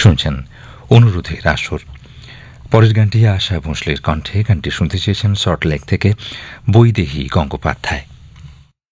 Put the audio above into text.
শুনছেন অনুরোধের আসর। পরের গানটি আশা ভোঁসলের কণ্ঠে। গানটি শুনতে চেয়েছেন সল্টলেক থেকে বৈদেহী গঙ্গোপাধ্যায়।